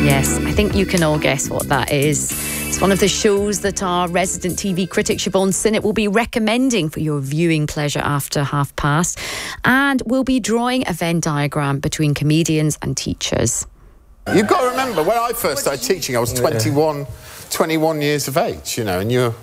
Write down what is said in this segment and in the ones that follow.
Yes, I think you can all guess what that is. It's one of the shows that our resident TV critic Siobhan Sinnott will be recommending for your viewing pleasure after past. And we'll be drawing a Venn diagram between comedians and teachers. You've got to remember, when I first started teaching, I was 21 years of age, and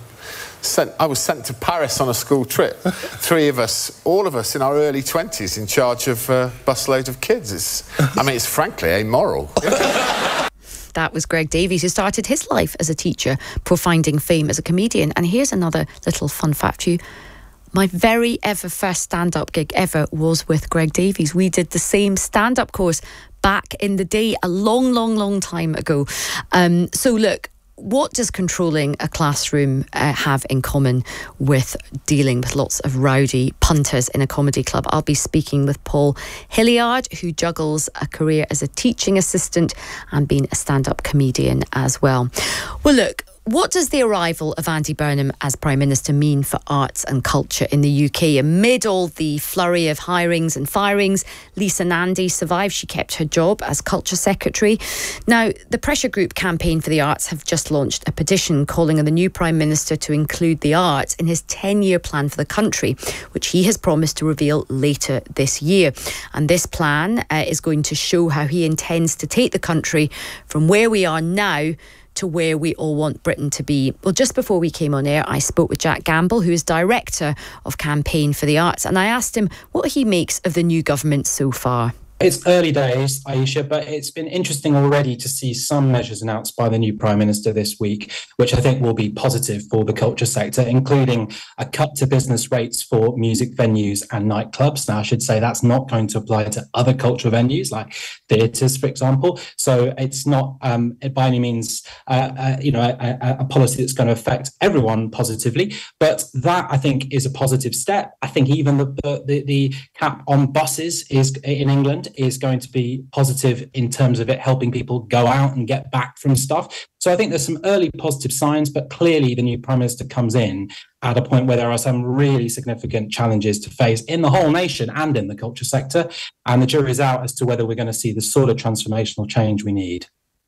I was sent to Paris on a school trip. Three of us, all of us in our early 20s, in charge of a busload of kids. It's frankly amoral. That was Greg Davies, who started his life as a teacher before finding fame as a comedian. And here's another little fun fact for you. My very ever first stand-up gig ever was with Greg Davies. We did the same stand-up course back in the day, a long, long, long time ago. So look, what does controlling a classroom have in common with dealing with lots of rowdy punters in a comedy club? I'll be speaking with Paul Hilliard, who juggles a career as a teaching assistant and being a stand-up comedian as well. Well, look, what does the arrival of Andy Burnham as Prime Minister mean for arts and culture in the UK? Amid all the flurry of hirings and firings, Lisa Nandy survived. She kept her job as Culture Secretary. Now, the Pressure Group Campaign for the Arts have just launched a petition calling on the new Prime Minister to include the arts in his 10-year plan for the country, which he has promised to reveal later this year. And this plan is going to show how he intends to take the country from where we are now to where we all want Britain to be. Well, just before we came on air, I spoke with Jack Gamble, who is Director of Campaign for the Arts, and I asked him what he makes of the new government so far. It's early days, Aisha, but it's been interesting already to see some measures announced by the new Prime Minister this week, which I think will be positive for the culture sector, including a cut to business rates for music venues and nightclubs. Now, I should say that's not going to apply to other cultural venues like theatres, for example. So it's not by any means a policy that's going to affect everyone positively. But that, I think, is a positive step. I think even the cap on buses is in England is going to be positive in terms of it helping people go out and get back from stuff. So I think there's some early positive signs, but clearly the new Prime Minister comes in at a point where there are some really significant challenges to face in the whole nation and in the culture sector. And the jury's out as to whether we're going to see the sort of transformational change we need.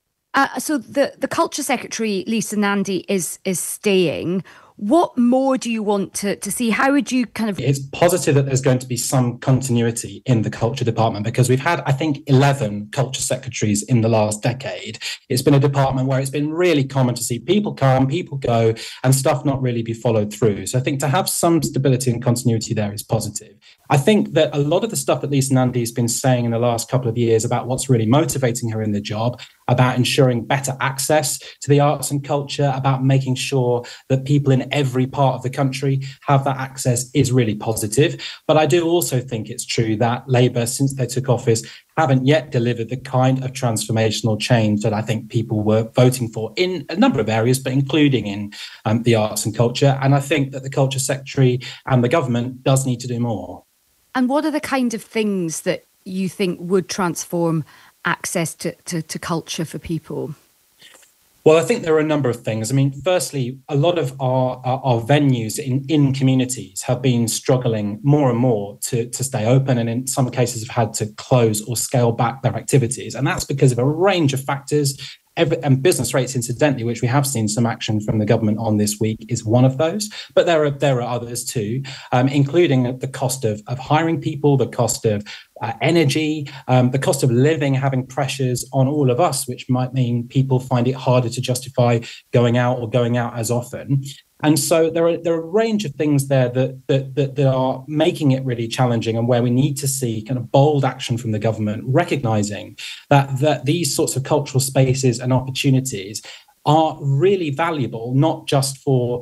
So the Culture Secretary, Lisa Nandy, is staying. What more do you want to see? How would you kind of... It's positive that there's going to be some continuity in the culture department because we've had, I think, 11 culture secretaries in the last decade. It's been a department where it's been really common to see people come, people go, and stuff not really be followed through. So I think to have some stability and continuity there is positive. I think that a lot of the stuff that Lisa Nandy has been saying in the last couple of years about what's really motivating her in the job, about ensuring better access to the arts and culture, about making sure that people in every part of the country have that access is really positive. But I do also think it's true that Labour, since they took office, haven't yet delivered the kind of transformational change that I think people were voting for in a number of areas, but including in the arts and culture. And I think that the Culture Secretary and the government does need to do more. And what are the kind of things that you think would transform access to culture for people? Well, I think there are a number of things. I mean, firstly, a lot of our venues in communities have been struggling more and more to stay open, and in some cases have had to close or scale back their activities. And that's because of a range of factors. And business rates, incidentally, which we have seen some action from the government on this week, is one of those. But there are others too, including the cost of hiring people, the cost of energy, the cost of living, having pressures on all of us, which might mean people find it harder to justify going out or going out as often. And so there are a range of things there that are making it really challenging, and where we need to see kind of bold action from the government, recognising that these sorts of cultural spaces and opportunities are really valuable, not just for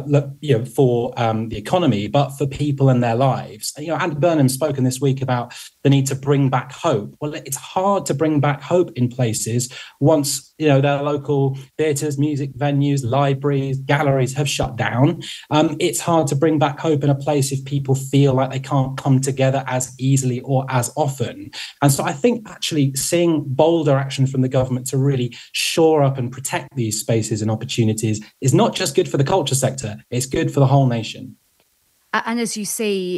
the economy, but for people and their lives. Andy Burnham's spoken this week about the need to bring back hope. Well, it's hard to bring back hope in places once their local theatres, music venues, libraries, galleries have shut down. It's hard to bring back hope in a place if people feel like they can't come together as easily or as often. And so I think actually seeing bolder action from the government to really shore up and protect these spaces and opportunities is not just good for the culture sector, it's good for the whole nation. And as you say,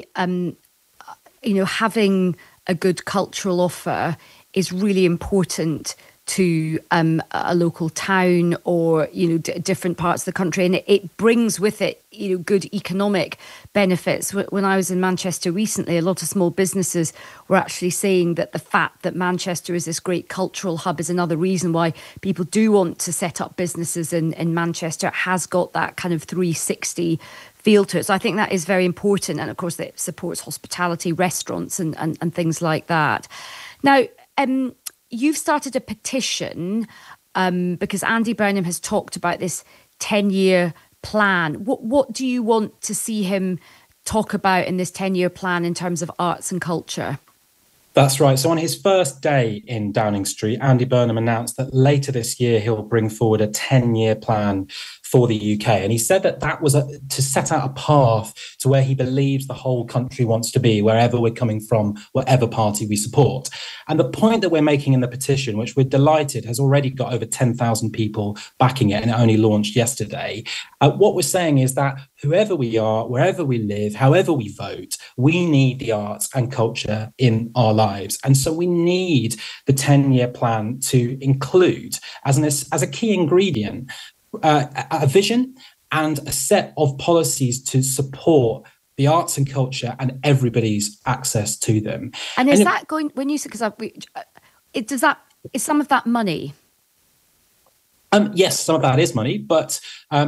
having a good cultural offer is really important to a local town or, different parts of the country. And it brings with it, good economic benefits. When I was in Manchester recently, a lot of small businesses were actually saying that the fact that Manchester is this great cultural hub is another reason why people do want to set up businesses in Manchester. It has got that kind of 360 feel to it. So I think that is very important. And of course, it supports hospitality, restaurants and things like that. Now, you've started a petition because Andy Burnham has talked about this 10-year plan. What do you want to see him talk about in this 10-year plan in terms of arts and culture? That's right. So on his first day in Downing Street, Andy Burnham announced that later this year he'll bring forward a 10-year plan for the UK. And he said that was to set out a path to where he believes the whole country wants to be, wherever we're coming from, whatever party we support. And the point that we're making in the petition, which we're delighted has already got over 10,000 people backing it, and it only launched yesterday. What we're saying is that whoever we are, wherever we live, however we vote, we need the arts and culture in our lives. And so we need the 10-year plan to include, as a key ingredient, a vision and a set of policies to support the arts and culture and everybody's access to them. And is that going, when you say, because is some of that money? Yes, some of that is money, but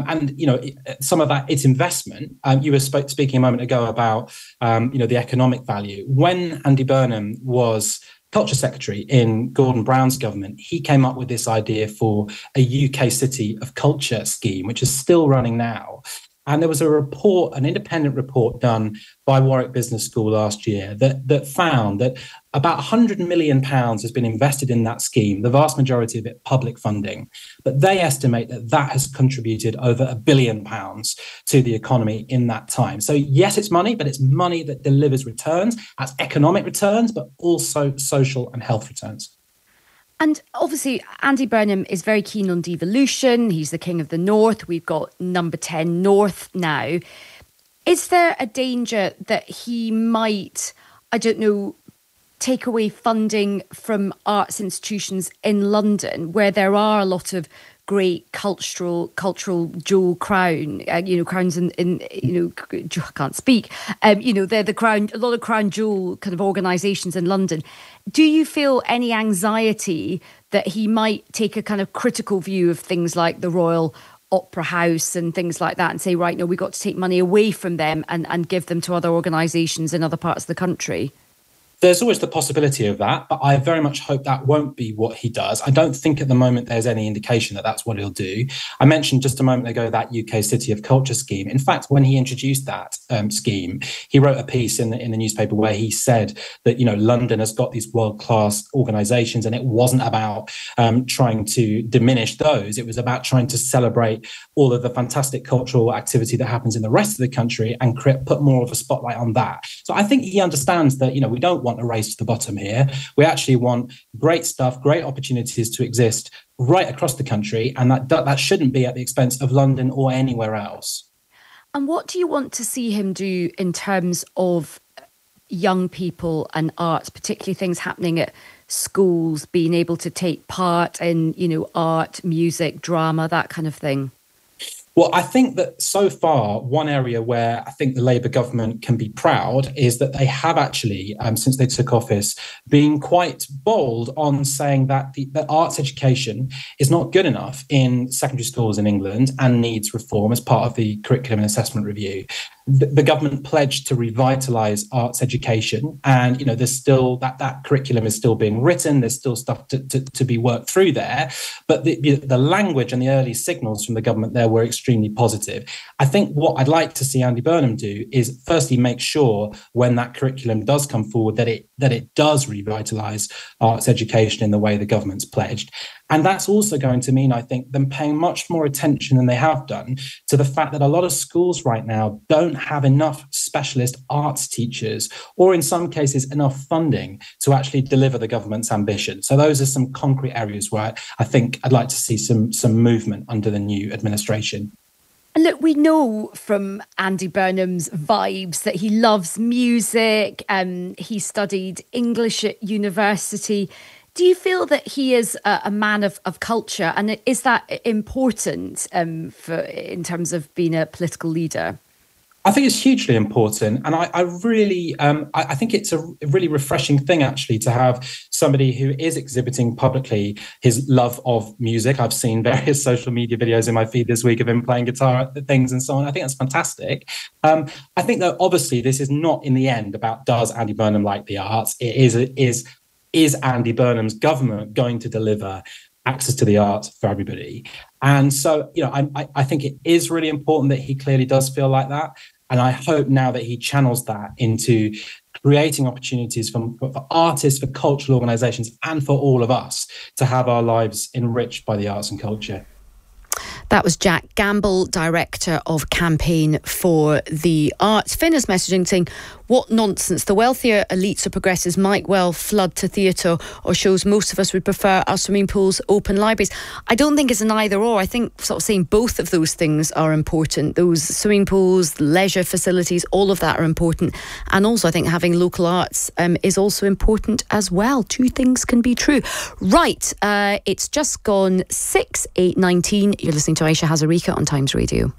some of that it's investment. You were speaking a moment ago about the economic value. When Andy Burnham was Culture Secretary in Gordon Brown's government, he came up with this idea for a UK City of Culture scheme, which is still running now. And there was an independent report done by Warwick Business School last year that found that about £100 million has been invested in that scheme, the vast majority of it public funding. But they estimate that has contributed over £1 billion to the economy in that time. So yes, it's money, but it's money that delivers returns, as economic returns, but also social and health returns. And obviously, Andy Burnham is very keen on devolution. He's the king of the North. We've got number 10 North now. Is there a danger that he might, take away funding from arts institutions in London, where there are a lot of great cultural jewel crowns I can't speak. They're the crown, a lot of crown jewel kind of organisations in London. Do you feel any anxiety that he might take a kind of critical view of things like the Royal Opera House and things like that and say, right, no, we've got to take money away from them and give them to other organisations in other parts of the country? There's always the possibility of that, but I very much hope that won't be what he does. I don't think at the moment there's any indication that that's what he'll do. I mentioned just a moment ago that UK City of Culture scheme. In fact, when he introduced that scheme, he wrote a piece in the newspaper where he said that, London has got these world-class organisations, and it wasn't about trying to diminish those. It was about trying to celebrate all of the fantastic cultural activity that happens in the rest of the country and put more of a spotlight on that. So I think he understands that, we don't want a race to the bottom here. We actually want great stuff, great opportunities to exist right across the country, and that shouldn't be at the expense of London or anywhere else. And what do you want to see him do in terms of young people and arts, particularly things happening at schools, being able to take part in, art, music, drama, that kind of thing? Well, I think that so far, one area where I think the Labour government can be proud is that they have actually, since they took office, been quite bold on saying that the arts education is not good enough in secondary schools in England and needs reform as part of the curriculum and assessment review. The government pledged to revitalise arts education, and there's still that curriculum is still being written. There's still stuff to be worked through there, but the language and the early signals from the government there were extremely positive. I think what I'd like to see Andy Burnham do is firstly make sure when that curriculum does come forward that it does revitalise arts education in the way the government's pledged. And that's also going to mean, I think, them paying much more attention than they have done to the fact that a lot of schools right now don't have enough specialist arts teachers, or in some cases enough funding to actually deliver the government's ambition. So those are some concrete areas where I think I'd like to see some movement under the new administration. And look, we know from Andy Burnham's vibes that he loves music. He studied English at university. Do you feel that he is a man of culture, and is that important in terms of being a political leader? I think it's hugely important, and I really I think it's a really refreshing thing actually to have somebody who is exhibiting publicly his love of music. I've seen various social media videos in my feed this week of him playing guitar at things and so on. I think that's fantastic. I think that obviously this is not in the end about does Andy Burnham like the arts. It is Andy Burnham's government going to deliver access to the arts for everybody? And so, I think it is really important that he clearly does feel like that. And I hope now that he channels that into creating opportunities for artists, for cultural organisations, and for all of us to have our lives enriched by the arts and culture. That was Jack Gamble, Director of Campaign for the Arts. Finn is messaging saying, what nonsense. The wealthier elites or progressives might well flood to theatre or shows. Most of us would prefer our swimming pools, open libraries. I don't think it's an either or. I think sort of saying both of those things are important. Those swimming pools, leisure facilities, all of that are important. And also I think having local arts is also important as well. Two things can be true. Right, it's just gone 6:19. You're listening to Aisha Hazarika on Times Radio.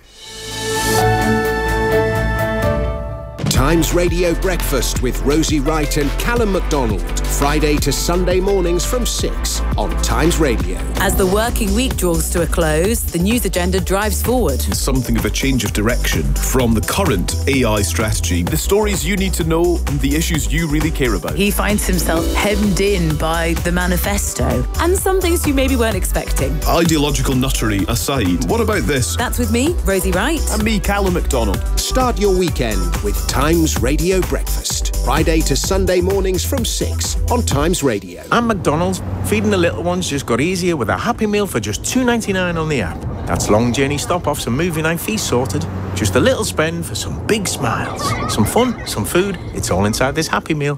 Times Radio Breakfast with Rosie Wright and Callum MacDonald. Friday to Sunday mornings from 6 on Times Radio. As the working week draws to a close, the news agenda drives forward. It's something of a change of direction from the current AI strategy. The stories you need to know and the issues you really care about. He finds himself hemmed in by the manifesto and some things you maybe weren't expecting. Ideological nuttery aside, what about this? That's with me, Rosie Wright. And me, Callum MacDonald. Start your weekend with Times Radio Breakfast. Friday to Sunday mornings from 6 on Times Radio. At McDonald's, feeding the little ones just got easier with a Happy Meal for just $2.99 on the app. That's long journey stop-offs and movie night feast sorted. Just a little spend for some big smiles. Some fun, some food, it's all inside this Happy Meal.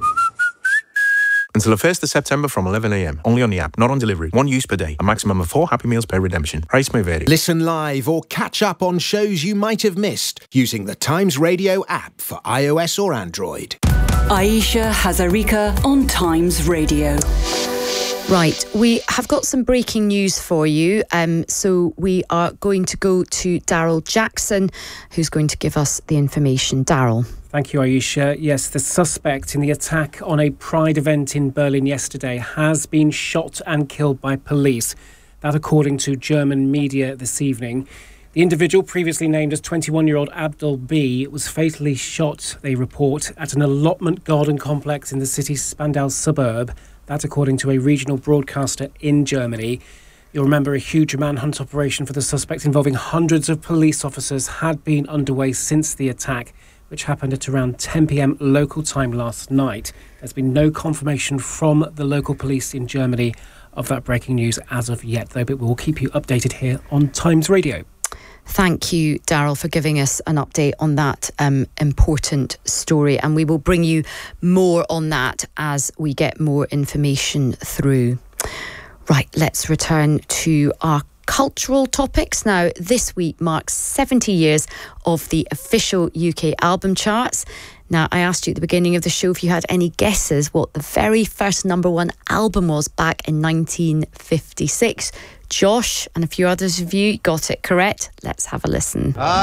Until the 1st of September from 11 a.m. Only on the app, not on delivery. One use per day. A maximum of 4 Happy Meals per redemption. Price may vary. Listen live or catch up on shows you might have missed using the Times Radio app for iOS or Android. Aisha Hazarika on Times Radio. Right, we have got some breaking news for you. So we are going to go to Daryl Jackson, who's going to give us the information. Daryl. Thank you, Aisha. Yes, the suspect in the attack on a Pride event in Berlin yesterday has been shot and killed by police. That according to German media this evening. The individual, previously named as 21-year-old Abdul B, was fatally shot, they report, at an allotment garden complex in the city's Spandau suburb. That according to a regional broadcaster in Germany. You'll remember a huge manhunt operation for the suspect involving hundreds of police officers had been underway since the attack, which happened at around 10 p.m. local time last night. There's been no confirmation from the local police in Germany of that breaking news as of yet, though, but we'll keep you updated here on Times Radio. Thank you, Daryl, for giving us an update on that important story. And we will bring you more on that as we get more information through. Right, let's return to our cultural topics. Now, this week marks 70 years of the official UK album charts. Now, I asked you at the beginning of the show if you had any guesses what the very first #1 album was back in 1956. Josh and a few others of you got it correct. Let's have a listen.